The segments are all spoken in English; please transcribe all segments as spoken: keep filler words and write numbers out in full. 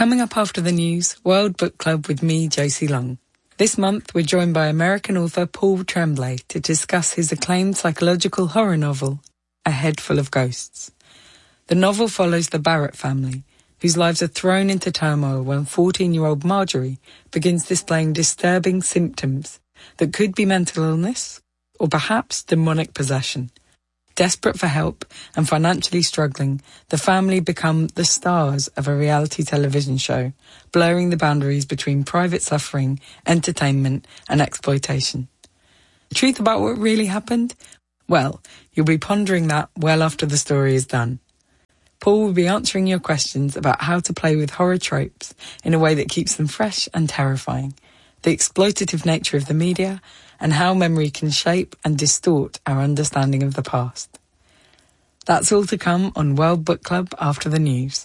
Coming up after the news, World Book Club with me, Josie Long. This month, we're joined by American author Paul Tremblay to discuss his acclaimed psychological horror novel, A Head Full of Ghosts. The novel follows the Barrett family, whose lives are thrown into turmoil when fourteen-year-old Marjorie begins displaying disturbing symptoms that could be mental illness or perhaps demonic possession. Desperate for help and financially struggling, the family become the stars of a reality television show, blurring the boundaries between private suffering, entertainment, and exploitation. The truth about what really happened? Well, you'll be pondering that well after the story is done. Paul will be answering your questions about how to play with horror tropes in a way that keeps them fresh and terrifying, the exploitative nature of the media, and how memory can shape and distort our understanding of the past. That's all to come on World Book Club after the news.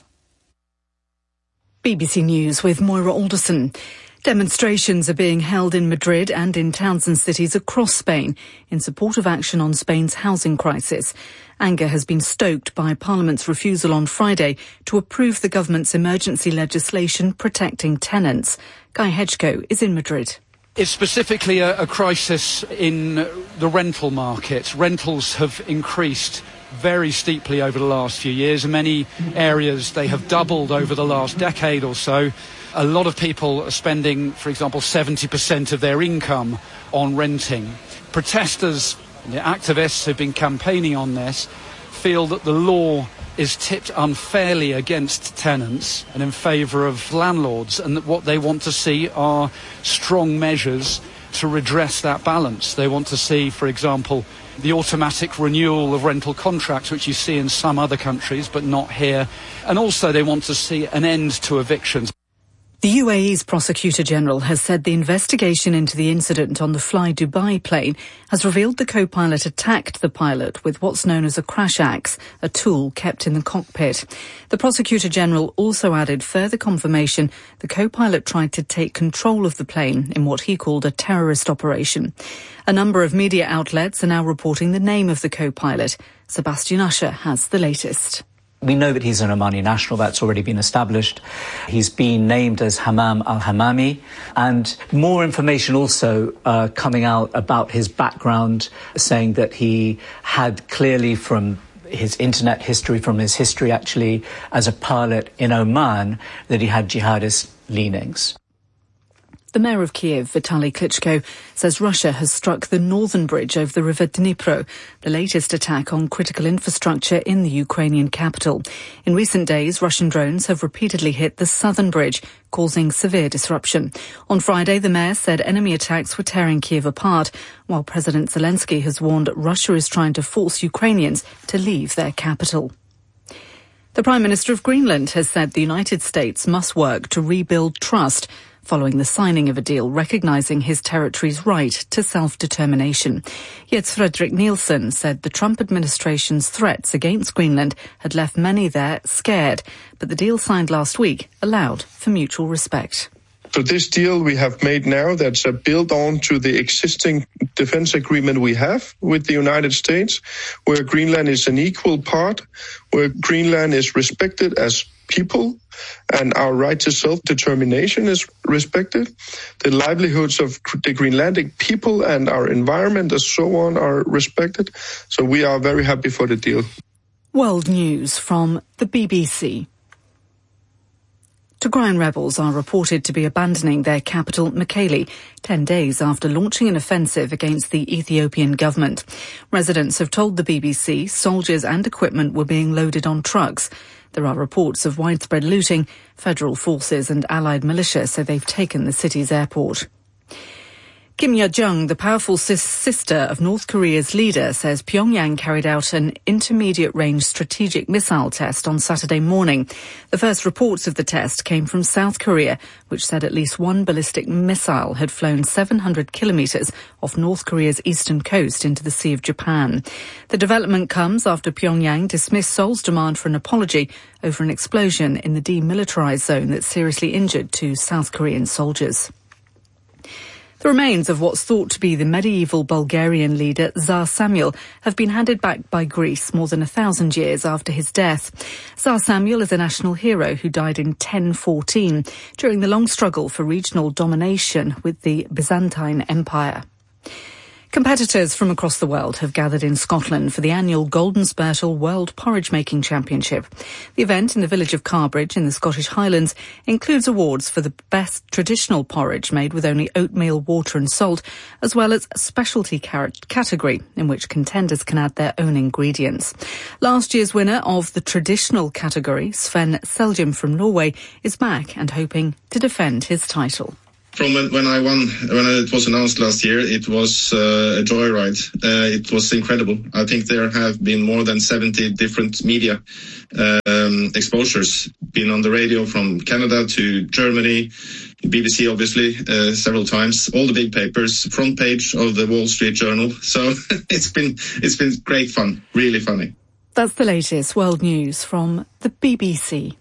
B B C News with Moira Alderson. Demonstrations are being held in Madrid and in towns and cities across Spain in support of action on Spain's housing crisis. Anger has been stoked by Parliament's refusal on Friday to approve the government's emergency legislation protecting tenants. Guy Hedgecoe is in Madrid. It's specifically a, a crisis in the rental market. Rentals have increased very steeply over the last few years. In many areas, they have doubled over the last decade or so. A lot of people are spending, for example, seventy percent of their income on renting. Protesters, the activists who've been campaigning on this, feel that the law is tipped unfairly against tenants and in favour of landlords, and that what they want to see are strong measures to redress that balance. They want to see, for example, the automatic renewal of rental contracts, which you see in some other countries but not here, and also they want to see an end to evictions. The U A E's Prosecutor General has said the investigation into the incident on the Fly Dubai plane has revealed the co-pilot attacked the pilot with what's known as a crash axe, a tool kept in the cockpit. The Prosecutor General also added further confirmation the co-pilot tried to take control of the plane in what he called a terrorist operation. A number of media outlets are now reporting the name of the co-pilot. Sebastian Usher has the latest. We know that he's an Omani national. That's already been established. He's been named as Hammam al-Hammami, and more information also uh, coming out about his background, saying that he had clearly from his internet history, from his history actually as a pilot in Oman, that he had jihadist leanings. The mayor of Kiev, Vitaly Klitschko, says Russia has struck the northern bridge over the river Dnipro, the latest attack on critical infrastructure in the Ukrainian capital. In recent days, Russian drones have repeatedly hit the southern bridge, causing severe disruption. On Friday, the mayor said enemy attacks were tearing Kiev apart, while President Zelensky has warned Russia is trying to force Ukrainians to leave their capital. The Prime Minister of Greenland has said the United States must work to rebuild trust following the signing of a deal recognising his territory's right to self-determination. Yet Fredrik Nielsen said the Trump administration's threats against Greenland had left many there scared, but the deal signed last week allowed for mutual respect. So this deal we have made now that's uh, built on to the existing defense agreement we have with the United States, where Greenland is an equal part, where Greenland is respected as people and our right to self-determination is respected. The livelihoods of the Greenlandic people and our environment and so on are respected. So we are very happy for the deal. World News from the B B C. Tigrayan rebels are reported to be abandoning their capital, Mekelle, ten days after launching an offensive against the Ethiopian government. Residents have told the B B C soldiers and equipment were being loaded on trucks. There are reports of widespread looting. Federal forces and allied militia say they've taken the city's airport. Kim Yo-jong, the powerful sis- sister of North Korea's leader, says Pyongyang carried out an intermediate-range strategic missile test on Saturday morning. The first reports of the test came from South Korea, which said at least one ballistic missile had flown seven hundred kilometres off North Korea's eastern coast into the Sea of Japan. The development comes after Pyongyang dismissed Seoul's demand for an apology over an explosion in the demilitarised zone that seriously injured two South Korean soldiers. The remains of what's thought to be the medieval Bulgarian leader Tsar Samuel have been handed back by Greece more than a thousand years after his death. Tsar Samuel is a national hero who died in ten fourteen during the long struggle for regional domination with the Byzantine Empire. Competitors from across the world have gathered in Scotland for the annual Golden Spurtle World Porridge Making Championship. The event in the village of Carbridge in the Scottish Highlands includes awards for the best traditional porridge made with only oatmeal, water and salt, as well as a specialty category in which contenders can add their own ingredients. Last year's winner of the traditional category, Sven Seljum from Norway, is back and hoping to defend his title. From when I won, when it was announced last year, it was uh, a joyride. Uh, it was incredible. I think there have been more than seventy different media uh, um, exposures, been on the radio from Canada to Germany, B B C obviously, uh, several times, all the big papers, front page of the Wall Street Journal. So it's been it's been great fun, really funny. That's the latest world news from the B B C.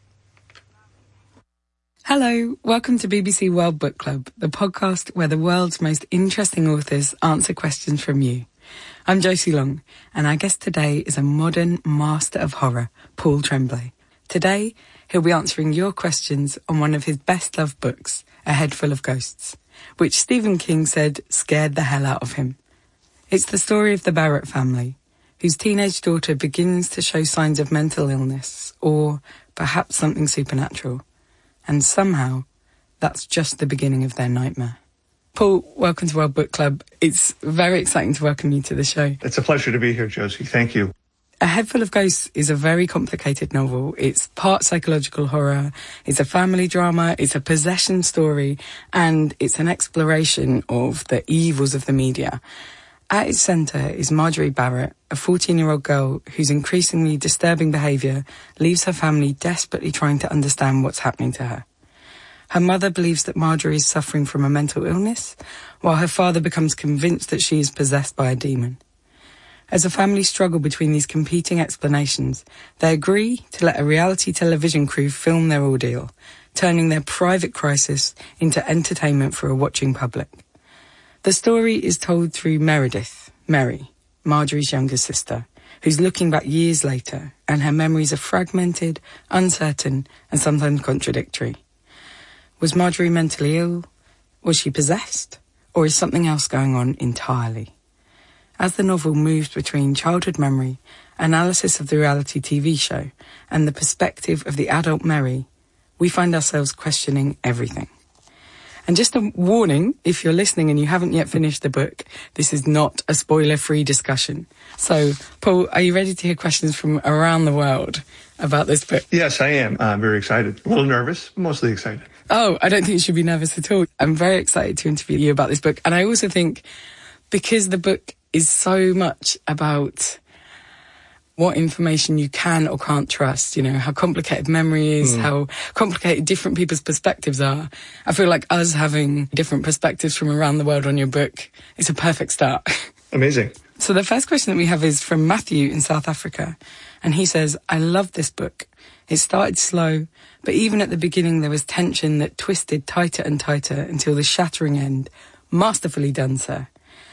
Hello, welcome to B B C World Book Club, the podcast where the world's most interesting authors answer questions from you. I'm Josie Long, and our guest today is a modern master of horror, Paul Tremblay. Today, he'll be answering your questions on one of his best-loved books, A Head Full of Ghosts, which Stephen King said scared the hell out of him. It's the story of the Barrett family, whose teenage daughter begins to show signs of mental illness, or perhaps something supernatural. And somehow, that's just the beginning of their nightmare. Paul, welcome to World Book Club. It's very exciting to welcome you to the show. It's a pleasure to be here, Josie. Thank you. A Head Full of Ghosts is a very complicated novel. It's part psychological horror, it's a family drama, it's a possession story, and it's an exploration of the evils of the media. At its centre is Marjorie Barrett, a fourteen-year-old girl whose increasingly disturbing behaviour leaves her family desperately trying to understand what's happening to her. Her mother believes that Marjorie is suffering from a mental illness, while her father becomes convinced that she is possessed by a demon. As the family struggle between these competing explanations, they agree to let a reality television crew film their ordeal, turning their private crisis into entertainment for a watching public. The story is told through Meredith, Mary, Marjorie's younger sister, who's looking back years later, and her memories are fragmented, uncertain, and sometimes contradictory. Was Marjorie mentally ill? Was she possessed? Or is something else going on entirely? As the novel moves between childhood memory, analysis of the reality T V show, and the perspective of the adult Mary, we find ourselves questioning everything. And just a warning, if you're listening and you haven't yet finished the book, this is not a spoiler-free discussion. So, Paul, are you ready to hear questions from around the world about this book? Yes, I am. I'm very excited. A little nervous, mostly excited. Oh, I don't think you should be nervous at all. I'm very excited to interview you about this book. And I also think because the book is so much about what information you can or can't trust, you know, how complicated memory is, mm. how complicated different people's perspectives are. I feel like us having different perspectives from around the world on your book is a perfect start. Amazing. So the first question that we have is from Matthew in South Africa. And he says, I love this book. It started slow, but even at the beginning there was tension that twisted tighter and tighter until the shattering end. Masterfully done, sir.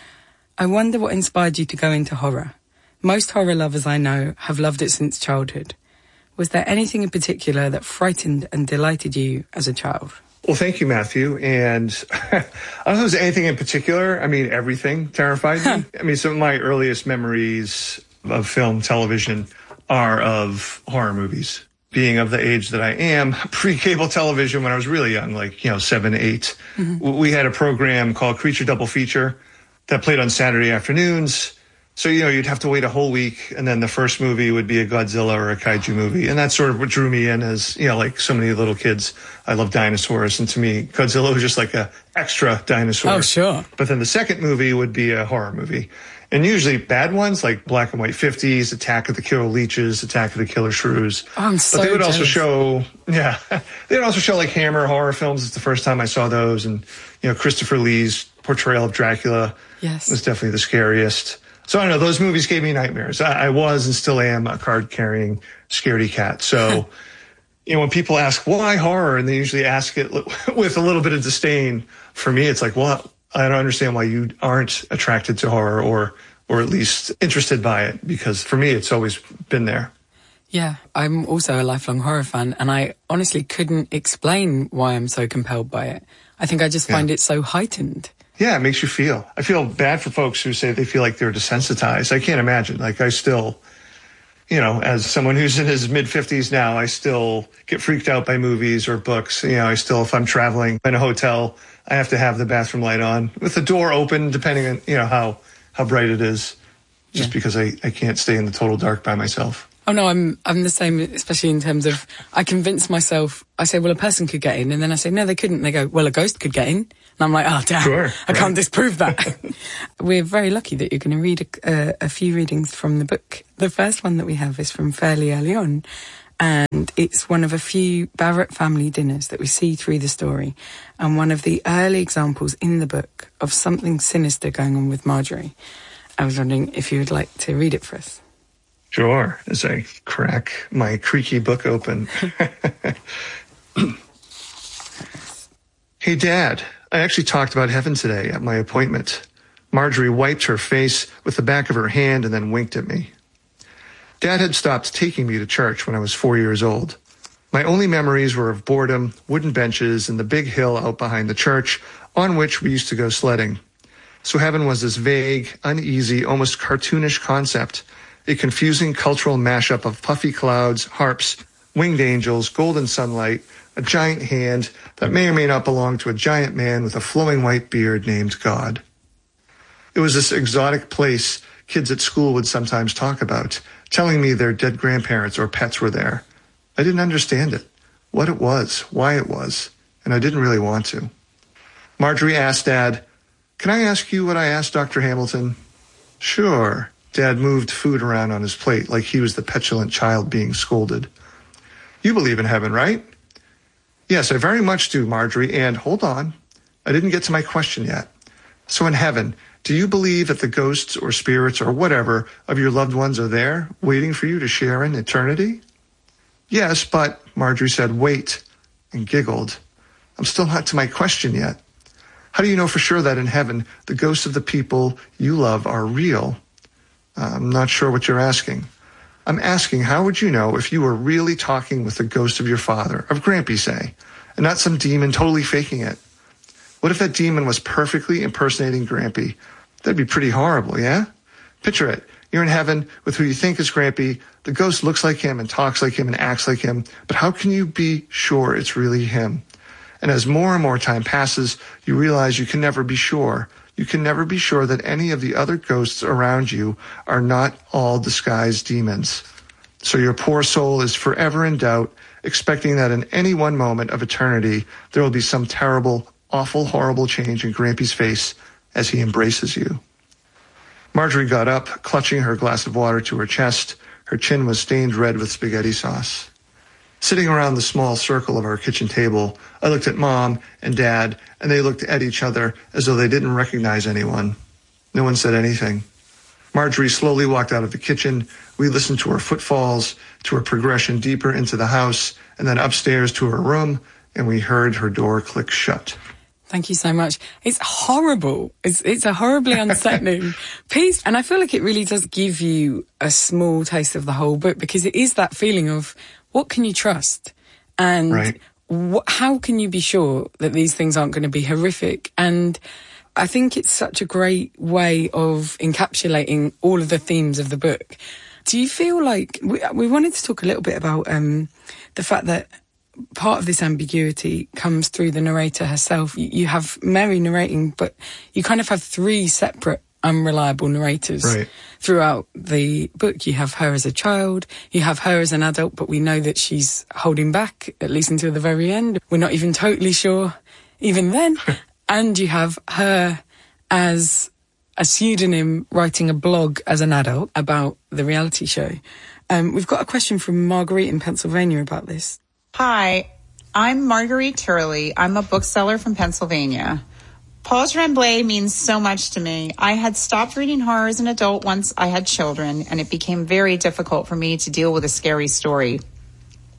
I wonder what inspired you to go into horror. Most horror lovers I know have loved it since childhood. Was there anything in particular that frightened and delighted you as a child? Well, thank you, Matthew. And I don't know if there's anything in particular. I mean, everything terrified me. I mean, some of my earliest memories of film, television are of horror movies. Being of the age that I am, pre-cable television when I was really young, like, you know, seven, eight, mm-hmm. we had a program called Creature Double Feature that played on Saturday afternoons. So, you know, you'd have to wait a whole week, and then the first movie would be a Godzilla or a kaiju movie. And that's sort of what drew me in as, you know, like so many little kids, I love dinosaurs. And to me, Godzilla was just like a extra dinosaur. Oh, sure. But then the second movie would be a horror movie. And usually bad ones, like Black and White fifties, Attack of the Killer Leeches, Attack of the Killer Shrews. Oh, I'm so But they would jealous. also show, yeah, they would also show like Hammer horror films. It's the first time I saw those. And, you know, Christopher Lee's portrayal of Dracula yes. was definitely the scariest. So I don't know, those movies gave me nightmares. I, I was and still am a card-carrying scaredy cat. So, you know, when people ask, why horror? And they usually ask it with a little bit of disdain. For me, it's like, well, I don't understand why you aren't attracted to horror or or at least interested by it, because for me, it's always been there. Yeah, I'm also a lifelong horror fan, and I honestly couldn't explain why I'm so compelled by it. I think I just find yeah. it so heightened. Yeah, it makes you feel. I feel bad for folks who say they feel like they're desensitized. I can't imagine. Like, I still, you know, as someone who's in his mid-fifties now, I still get freaked out by movies or books. You know, I still, if I'm traveling in a hotel, I have to have the bathroom light on with the door open, depending on, you know, how, how bright it is, just yeah. because I, I can't stay in the total dark by myself. Oh, no, I'm I'm the same, especially in terms of, I convince myself, I say, well, a person could get in, and then I say, no, they couldn't. They go, well, a ghost could get in. And I'm like, oh, damn, sure, I right. can't disprove that. We're very lucky that you're going to read a, a, a few readings from the book. The first one that we have is from fairly early on, and it's one of a few Barrett family dinners that we see through the story, and one of the early examples in the book of something sinister going on with Marjorie. I was wondering if you would like to read it for us. Sure, as I crack my creaky book open. Hey, Dad, I actually talked about heaven today at my appointment. Marjorie wiped her face with the back of her hand and then winked at me. Dad had stopped taking me to church when I was four years old. My only memories were of boredom, wooden benches, and the big hill out behind the church on which we used to go sledding. So heaven was this vague, uneasy, almost cartoonish concept, a confusing cultural mashup of puffy clouds, harps, winged angels, golden sunlight, a giant hand that may or may not belong to a giant man with a flowing white beard named God. It was this exotic place kids at school would sometimes talk about, telling me their dead grandparents or pets were there. I didn't understand it, what it was, why it was, and I didn't really want to. Marjorie asked Dad, "Can I ask you what I asked Doctor Hamilton?" "Sure." Dad moved food around on his plate like he was the petulant child being scolded. "You believe in heaven, right?" "Yes, I very much do, Marjorie, and hold on. I didn't get to my question yet. So in heaven, do you believe that the ghosts or spirits or whatever of your loved ones are there, waiting for you to share in eternity?" "Yes, but," Marjorie said, "wait," and giggled. "I'm still not to my question yet. How do you know for sure that in heaven, the ghosts of the people you love are real?" "I'm not sure what you're asking." "I'm asking, how would you know if you were really talking with the ghost of your father, of Grampy, say, and not some demon totally faking it? What if that demon was perfectly impersonating Grampy? That'd be pretty horrible, yeah? Picture it. You're in heaven with who you think is Grampy. The ghost looks like him and talks like him and acts like him, but how can you be sure it's really him? And as more and more time passes, you realize you can never be sure. You can never be sure that any of the other ghosts around you are not all disguised demons. So your poor soul is forever in doubt, expecting that in any one moment of eternity, there will be some terrible, awful, horrible change in Grampy's face as he embraces you. Marjorie got up, clutching her glass of water to her chest. Her chin was stained red with spaghetti sauce. Sitting around the small circle of our kitchen table, I looked at Mom and Dad, and they looked at each other as though they didn't recognize anyone. No one said anything. Marjorie slowly walked out of the kitchen. We listened to her footfalls, to her progression deeper into the house, and then upstairs to her room, and we heard her door click shut. Thank you so much. It's horrible. It's it's a horribly unsettling piece. And I feel like it really does give you a small taste of the whole book, because it is that feeling of, what can you trust? And right. wh- how can you be sure that these things aren't going to be horrific? And I think it's such a great way of encapsulating all of the themes of the book. Do you feel like... We, we wanted to talk a little bit about um, the fact that part of this ambiguity comes through the narrator herself. You, you have Mary narrating, but you kind of have three separate unreliable narrators right. throughout the book. You have her as a child, you have her as an adult, but we know that she's holding back, at least until the very end. We're not even totally sure even then. And you have her as a pseudonym writing a blog as an adult about the reality show. Um, we've got a question from Marguerite in Pennsylvania about this. Hi, I'm Marguerite Turley. I'm a bookseller from Pennsylvania. Paul Tremblay means so much to me. I had stopped reading horror as an adult once I had children, and it became very difficult for me to deal with a scary story.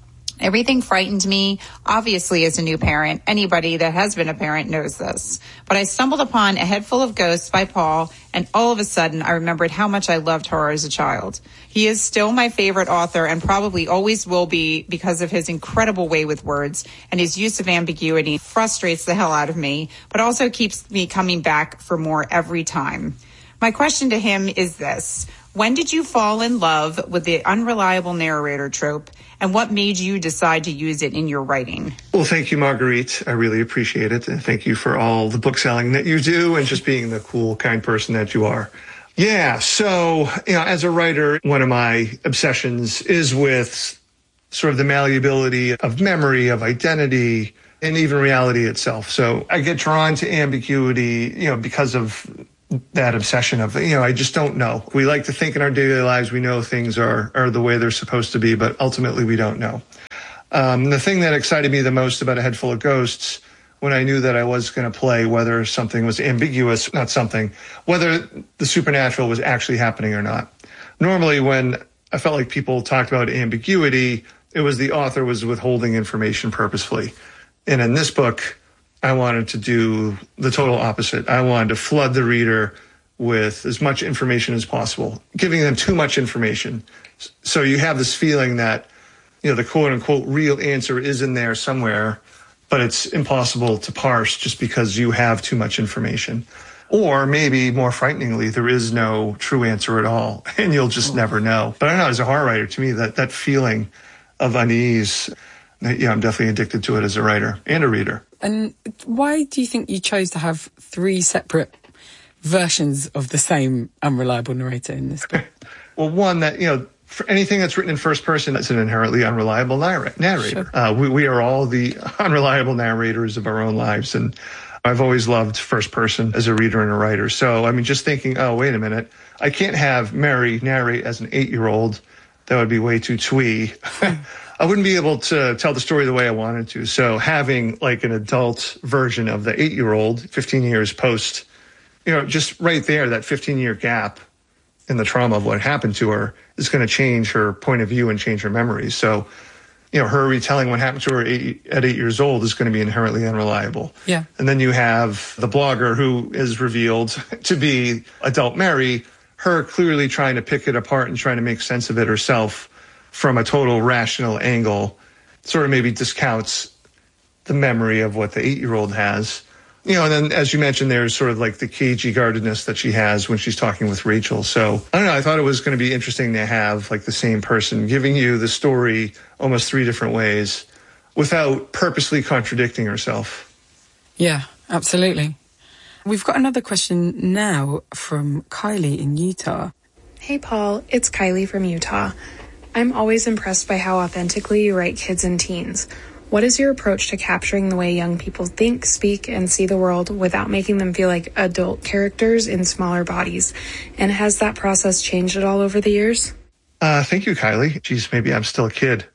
Everything frightened me. Obviously, as a new parent, anybody that has been a parent knows this. But I stumbled upon A Head Full of Ghosts by Paul, and all of a sudden, I remembered how much I loved horror as a child. He is still my favorite author and probably always will be because of his incredible way with words, and his use of ambiguity frustrates the hell out of me, but also keeps me coming back for more every time. My question to him is this. When did you fall in love with the unreliable narrator trope, and what made you decide to use it in your writing? Well, thank you, Marguerite. I really appreciate it. And thank you for all the book selling that you do and just being the cool, kind person that you are. Yeah, so, you know, as a writer, one of my obsessions is with sort of the malleability of memory, of identity, and even reality itself. So I get drawn to ambiguity, you know, because of that obsession of, you know, I just don't know. We like to think in our daily lives we know things are, are the way they're supposed to be, but ultimately we don't know. Um, the thing that excited me the most about A Head Full of Ghosts, when I knew that I was going to play whether something was ambiguous, not something, whether the supernatural was actually happening or not. Normally when I felt like people talked about ambiguity, it was the author was withholding information purposefully. And in this book, I wanted to do the total opposite. I wanted to flood the reader with as much information as possible, giving them too much information. So you have this feeling that, you know, the quote unquote real answer is in there somewhere, but it's impossible to parse just because you have too much information. Or maybe more frighteningly, there is no true answer at all, and you'll just never know. But I don't know, as a horror writer, to me, that, that feeling of unease, yeah, I'm definitely addicted to it as a writer and a reader. And why do you think you chose to have three separate versions of the same unreliable narrator in this book? Well, one, that, you know, for anything that's written in first person, that's an inherently unreliable narr- narrator. Sure. Uh, we, we are all the unreliable narrators of our own lives. And I've always loved first person as a reader and a writer. So, I mean, just thinking, oh, wait a minute, I can't have Mary narrate as an eight-year-old. That would be way too twee. I wouldn't be able to tell the story the way I wanted to. So having like an adult version of the eight-year-old, fifteen years post, you know, just right there, that fifteen-year gap in the trauma of what happened to her is going to change her point of view and change her memories. So, you know, her retelling what happened to her eight, at eight years old is going to be inherently unreliable. Yeah. And then you have the blogger who is revealed to be adult Mary, her clearly trying to pick it apart and trying to make sense of it herself from a total rational angle, sort of maybe discounts the memory of what the eight-year-old has. You know, and then as you mentioned, there's sort of like the cagey guardedness that she has when she's talking with Rachel. So I don't know, I thought it was going to be interesting to have like the same person giving you the story almost three different ways without purposely contradicting herself. Yeah, absolutely. We've got another question now from Kylie in Utah. Hey, Paul, it's Kylie from Utah. I'm always impressed by how authentically you write kids and teens. What is your approach to capturing the way young people think, speak, and see the world without making them feel like adult characters in smaller bodies? And has that process changed at all over the years? Uh, thank you, Kylie. Geez, maybe I'm still a kid.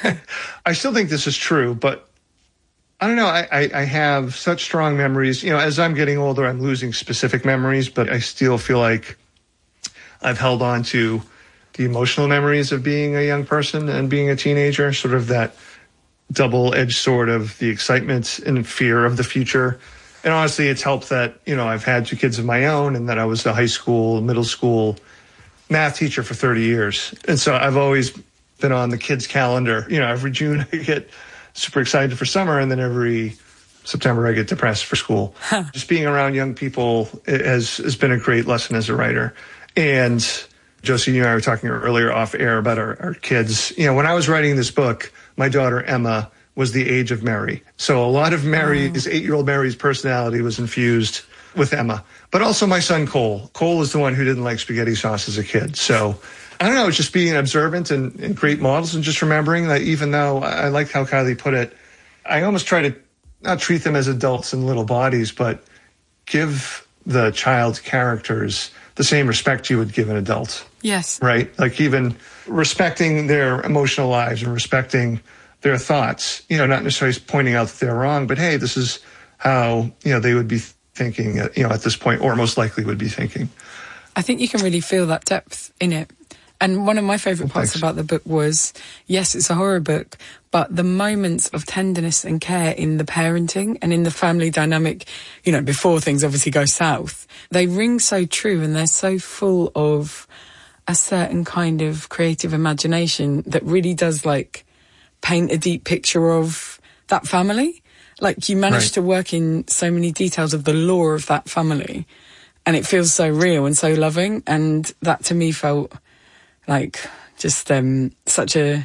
I still think this is true, but I don't know. I, I, I have such strong memories. You know, as I'm getting older, I'm losing specific memories, but I still feel like I've held on to the emotional memories of being a young person and being a teenager, sort of that double-edged sword of the excitement and fear of the future. And honestly, it's helped that, you know, I've had two kids of my own and that I was a high school, middle school math teacher for thirty years. And so I've always been on the kids' calendar. You know, every June I get super excited for summer, and then every September I get depressed for school. Huh. Just being around young people has, has been a great lesson as a writer. And Josie, you and I were talking earlier off air about our, our kids. You know, when I was writing this book, my daughter Emma was the age of Mary. So a lot of Mary's, oh. eight-year-old Mary's personality was infused with Emma. But also my son Cole. Cole is the one who didn't like spaghetti sauce as a kid. So I don't know, it's just being observant and, and great models and just remembering that even though I liked how Kylie put it, I almost try to not treat them as adults in little bodies, but give the child's characters the same respect you would give an adult. Yes. Right? Like even respecting their emotional lives and respecting their thoughts, you know, not necessarily pointing out that they're wrong, but hey, this is how, you know, they would be thinking, you know, at this point, or most likely would be thinking. I think you can really feel that depth in it. And one of my favourite Well, parts thanks. about the book was, yes, it's a horror book, but the moments of tenderness and care in the parenting and in the family dynamic, you know, before things obviously go south, they ring so true, and they're so full of a certain kind of creative imagination that really does, like, paint a deep picture of that family. Like, you manage Right. to work in so many details of the lore of that family, and it feels so real and so loving, and that to me felt like just um, such a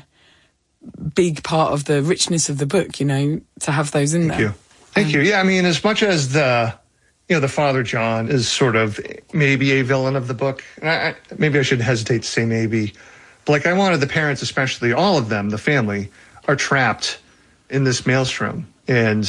big part of the richness of the book, you know, to have those in Thank there. you. Thank you. Yeah, I mean, as much as the, you know, the father, John, is sort of maybe a villain of the book, and I, I, maybe I should hesitate to say maybe, but like I wanted the parents, especially all of them, the family, are trapped in this maelstrom. And,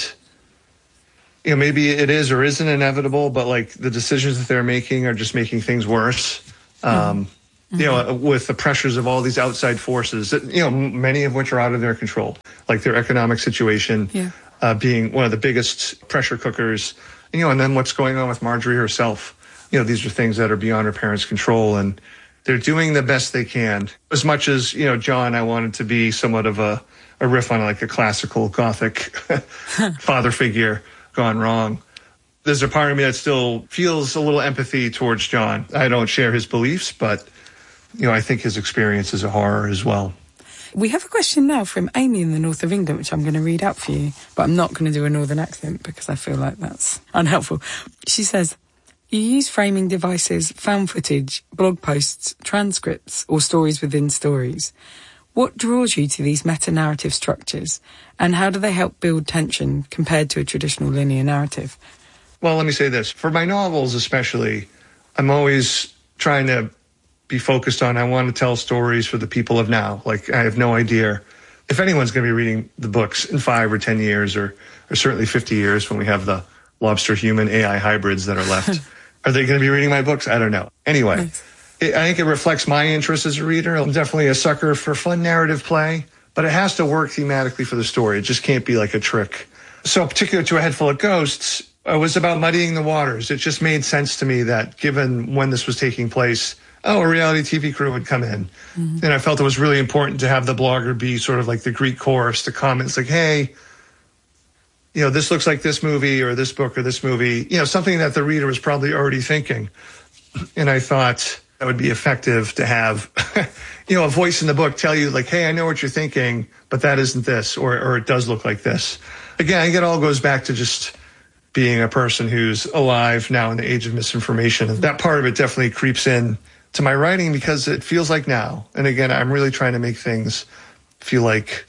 you know, maybe it is or isn't inevitable, but like the decisions that they're making are just making things worse. Um, mm-hmm. You know, with the pressures of all these outside forces, that, you know, many of which are out of their control, like their economic situation Yeah. uh, being one of the biggest pressure cookers, you know, and then what's going on with Marjorie herself. You know, these are things that are beyond her parents' control, and they're doing the best they can. As much as, you know, John, I wanted to be somewhat of a, a riff on like a classical Gothic father figure gone wrong. There's a part of me that still feels a little empathy towards John. I don't share his beliefs, but, you know, I think his experience is a horror as well. We have a question now from Amy in the north of England, which I'm going to read out for you, but I'm not going to do a northern accent because I feel like that's unhelpful. She says, you use framing devices, found footage, blog posts, transcripts, or stories within stories. What draws you to these meta-narrative structures, and how do they help build tension compared to a traditional linear narrative? Well, let me say this. For my novels especially, I'm always trying to be focused on, I want to tell stories for the people of now. Like, I have no idea if anyone's going to be reading the books in five or ten years, or, or certainly fifty years when we have the lobster-human A I hybrids that are left. Are they going to be reading my books? I don't know. Anyway, Nice. it, I think it reflects my interest as a reader. I'm definitely a sucker for fun narrative play, but it has to work thematically for the story. It just can't be like a trick. So particular to A Head Full of Ghosts, it was about muddying the waters. It just made sense to me that given when this was taking place, oh, a reality T V crew would come in. Mm-hmm. And I felt it was really important to have the blogger be sort of like the Greek chorus, the comments like, hey, you know, this looks like this movie or this book or this movie, you know, something that the reader was probably already thinking. And I thought that would be effective to have, you know, a voice in the book tell you like, hey, I know what you're thinking, but that isn't this, or, or it does look like this. Again, I think it all goes back to just being a person who's alive now in the age of misinformation. And that part of it definitely creeps in to my writing because it feels like now. And again, I'm really trying to make things feel like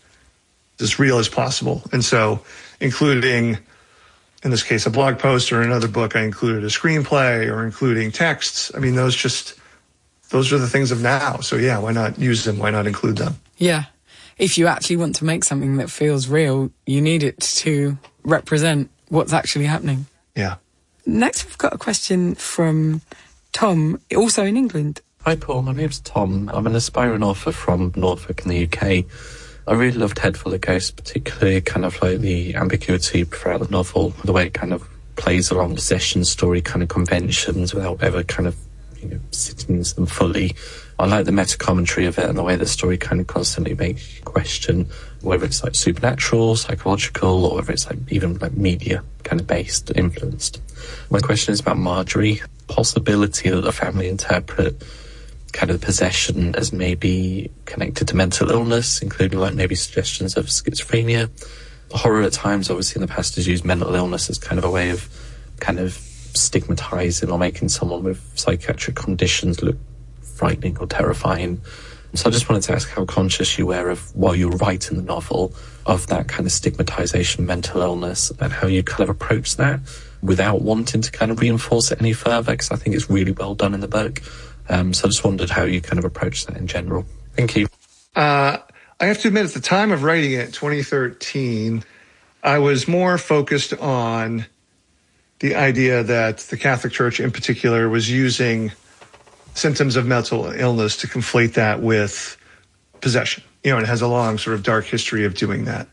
as real as possible. And so including, in this case, a blog post or another book, I included a screenplay or including texts. I mean, those just, those are the things of now. So yeah, why not use them? Why not include them? Yeah. If you actually want to make something that feels real, you need it to represent what's actually happening. Yeah. Next, we've got a question from Tom, also in England. Hi, Paul. My name's Tom. I'm an aspiring author from Norfolk in the U K. I really loved Head Full of Ghosts, particularly kind of like the ambiguity throughout the novel, the way it kind of plays along possession story kind of conventions without ever kind of, you know, sitting into them fully. I like the meta-commentary of it and the way the story kind of constantly makes you question whether it's like supernatural, psychological, or whether it's like even like media kind of based, influenced. My question is about Marjorie. Possibility that the family interpret kind of possession as maybe connected to mental illness, including like maybe suggestions of schizophrenia. Horror at times, obviously in the past, has used mental illness as kind of a way of kind of stigmatizing or making someone with psychiatric conditions look frightening or terrifying. So I just wanted to ask how conscious you were of, while you were writing the novel, of that kind of stigmatization, mental illness, and how you kind of approach that without wanting to kind of reinforce it any further, because I think it's really well done in the book. Um, so I just wondered how you kind of approach that in general. Thank you. Uh, I have to admit, at the time of writing it, twenty thirteen, I was more focused on the idea that the Catholic Church in particular was using symptoms of mental illness to conflate that with possession. You know, and it has a long sort of dark history of doing that.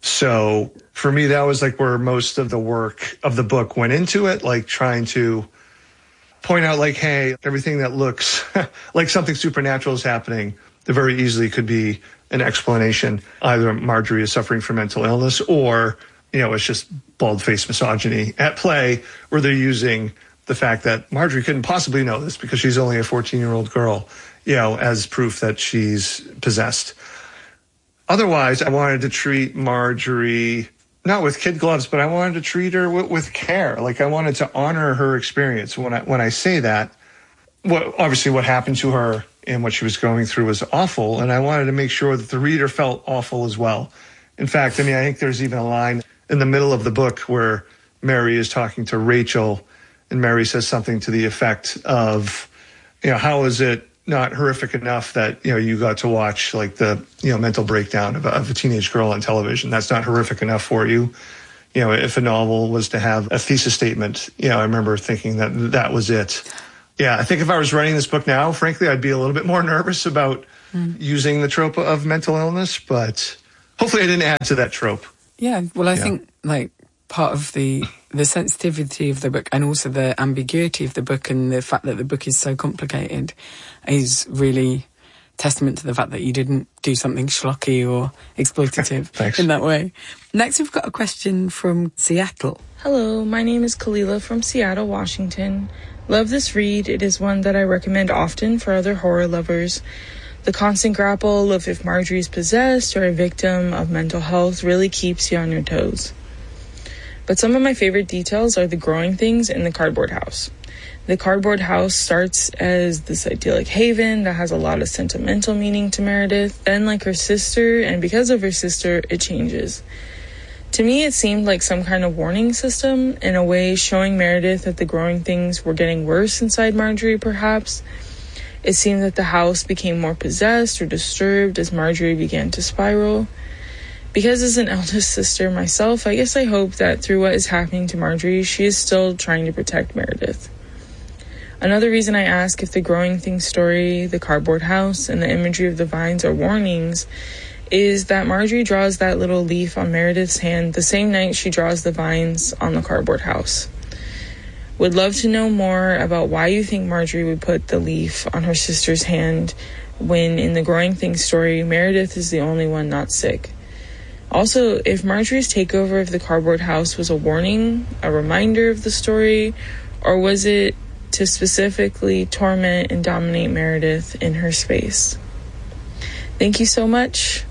So for me, that was like where most of the work of the book went into it, like trying to point out like, hey, everything that looks like something supernatural is happening, there very easily could be an explanation. Either Marjorie is suffering from mental illness or, you know, it's just bald-faced misogyny at play, where they're using the fact that Marjorie couldn't possibly know this because she's only a fourteen-year-old girl, you know, as proof that she's possessed. Otherwise, I wanted to treat Marjorie not with kid gloves, but I wanted to treat her with, with care. Like, I wanted to honor her experience. When I when I say that, what obviously what happened to her and what she was going through was awful, and I wanted to make sure that the reader felt awful as well. In fact, I mean, I think there's even a line in the middle of the book where Mary is talking to Rachel, and Mary says something to the effect of, you know, how is it not horrific enough that, you know, you got to watch like the, you know, mental breakdown of a, of a teenage girl on television? That's not horrific enough for you. You know, if a novel was to have a thesis statement, you know, I remember thinking that that was it. Yeah, I think if I was writing this book now, frankly, I'd be a little bit more nervous about mm. using the trope of mental illness, but hopefully I didn't add to that trope. Yeah, well, I yeah. think like part of the the sensitivity of the book and also the ambiguity of the book and the fact that the book is so complicated is really testament to the fact that you didn't do something schlocky or exploitative in that way. Next, we've got a question from Seattle. Hello, my name is Kalila from Seattle, Washington. Love this read. It is one that I recommend often for other horror lovers. The constant grapple of if Marjorie is possessed or a victim of mental health really keeps you on your toes. But some of my favorite details are the growing things in the cardboard house. The cardboard house starts as this idyllic haven that has a lot of sentimental meaning to Meredith. Then, like her sister, and because of her sister, it changes. To me, it seemed like some kind of warning system, in a way showing Meredith that the growing things were getting worse inside Marjorie, perhaps. It seemed that the house became more possessed or disturbed as Marjorie began to spiral. Because as an eldest sister myself, I guess I hope that through what is happening to Marjorie, she is still trying to protect Meredith. Another reason I ask if the growing things story, the cardboard house, and the imagery of the vines are warnings is that Marjorie draws that little leaf on Meredith's hand the same night she draws the vines on the cardboard house. Would love to know more about why you think Marjorie would put the leaf on her sister's hand when in the growing things story, Meredith is the only one not sick. Also, if Marjorie's takeover of the cardboard house was a warning, a reminder of the story, or was it to specifically torment and dominate Meredith in her space? Thank you so much.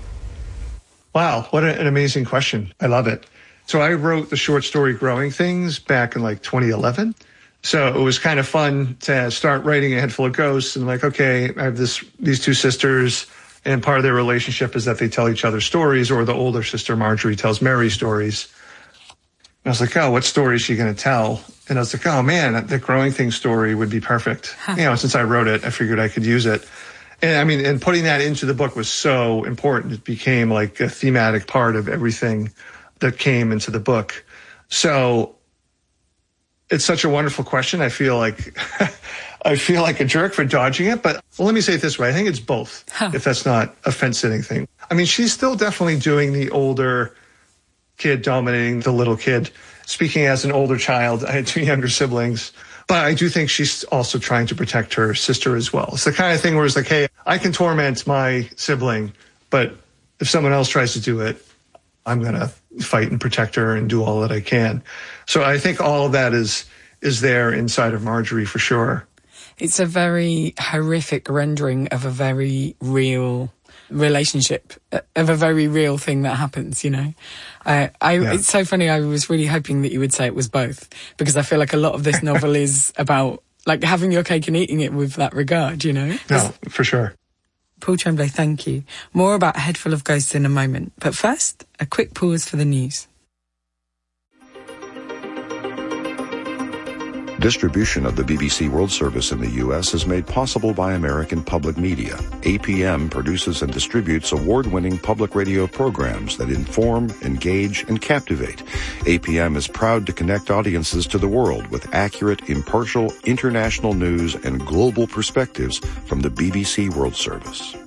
Wow, what an amazing question. I love it. So I wrote the short story Growing Things back in like twenty eleven. So it was kind of fun to start writing A Head Full of Ghosts and like, okay, I have this these two sisters, and part of their relationship is that they tell each other stories, or the older sister, Marjorie, tells Mary stories. And I was like, oh, what story is she going to tell? And I was like, oh, man, the Growing Things story would be perfect. Huh. You know, since I wrote it, I figured I could use it. And I mean, and putting that into the book was so important. It became like a thematic part of everything that came into the book. So it's such a wonderful question. I feel like I feel like a jerk for dodging it, but well, let me say it this way. I think it's both, huh. if that's not a fence-sitting thing. I mean, she's still definitely doing the older kid dominating the little kid. Speaking as an older child, I had two younger siblings, but I do think she's also trying to protect her sister as well. It's the kind of thing where it's like, hey, I can torment my sibling, but if someone else tries to do it, I'm going to fight and protect her and do all that I can. So I think all of that is is there inside of Marjorie for sure. It's a very horrific rendering of a very real relationship, of a very real thing that happens, you know. Uh, I, yeah. It's so funny. I was really hoping that you would say it was both, because I feel like a lot of this novel is about like having your cake and eating it with that regard, you know. No, for sure. Paul Tremblay, thank you. More about A Head Full of Ghosts in a moment. But first, a quick pause for the news. Distribution of the B B C World Service in the U S is made possible by American Public Media. A P M produces and distributes award-winning public radio programs that inform, engage, and captivate. A P M is proud to connect audiences to the world with accurate, impartial, international news and global perspectives from the B B C World Service.